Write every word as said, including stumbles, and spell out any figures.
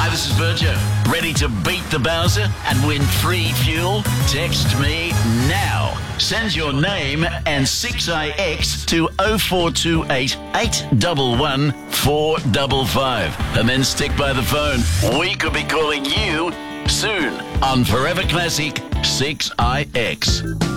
Hi, this is Virgil. Ready to beat the Bowser and win free fuel? Text me now. Send your name and six I X to oh four two eight, eight one one, four five five. And then stick by the phone. We could be calling you soon on Forever Classic six I X.